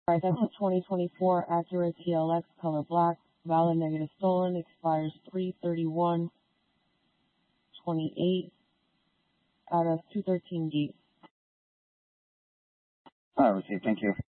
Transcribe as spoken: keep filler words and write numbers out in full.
Alright, that's a twenty twenty-four Acura T L X color black, valid negative stolen, expires three thirty-one twenty-eight out of two thirteen D. I received. Thank you.